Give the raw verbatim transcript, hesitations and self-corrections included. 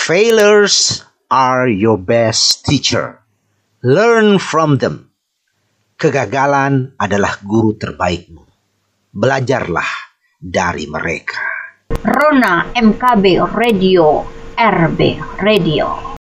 Failures are your best teacher. Learn from them. Kegagalan adalah guru terbaikmu. Belajarlah dari mereka. Rona M K B Radio, R B Radio.